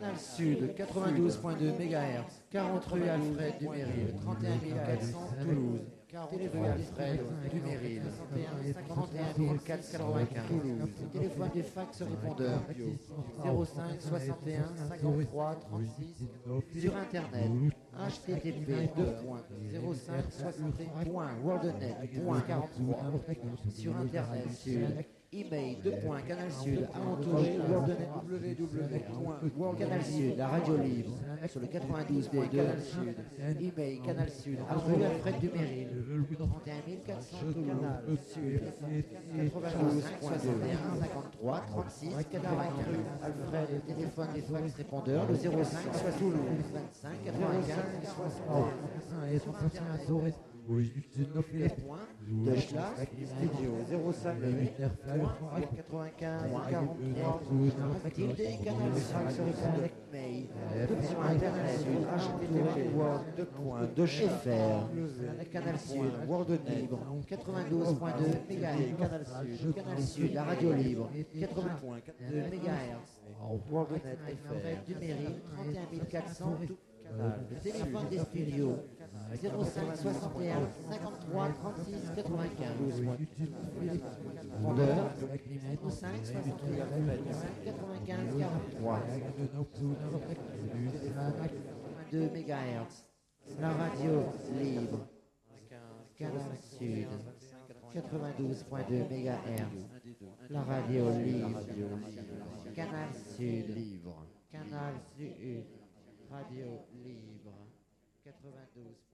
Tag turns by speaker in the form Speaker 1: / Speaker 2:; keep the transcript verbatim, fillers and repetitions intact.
Speaker 1: Canal Sud, quatre-vingt-douze virgule deux mégahertz, quarante rue Alfred Duméril, trente et un mille quatre cents Toulouse. Téléphone Alfred Duméril, trente et un mille quatre cent quatre-vingt-quinze Toulouse. Téléphone des fax répondeurs, zéro cinq soixante et un cinquante-trois trente-six. Sur Internet, h t t p zéro cinq soixante et un point worldnet point quarante-trois. Sur Internet, sur email deux points canal sud alentouré worldnet www. Canal Sud, la radio libre sur le quatre-vingt-douze point deux sud. Email canal sud rue Alfred Duméril, trente et un mille quatre cents Canal Sud, quatre-vingt-douze soixante et un cinquante-trois trente-six quatre-vingt-quinze. Alfred, téléphone des fax répondeurs, le zéro cinq soixante Toulouse vingt-cinq quatre-vingt-quinze soixante.
Speaker 2: Oui, c'est neuf
Speaker 1: points de Schlas, studio zéro cinq quatre-vingt-quinze quarante-trois activité canal cinq sur le mail sur internet sud h t t p deux points de fr canal sud world libre quatre-vingt-douze point deux mégahertz canal sud canal sud la radio libre quatre-vingts point deux mégahertz worldnet fr du mairie trente et un mille quatre cents tout canal. Le téléphone des studios zéro cinq soixante et un cinquante-trois trente-six quatre-vingt-quinze. Répondeur zéro cinq soixante et un quatre-vingt-quinze quarante-trois. deux mégahertz. La radio libre. Canal Sud. quatre-vingt-douze point deux mégahertz. La radio libre. Canal Sud. Canal Sud. Radio libre. quatre-vingt-douze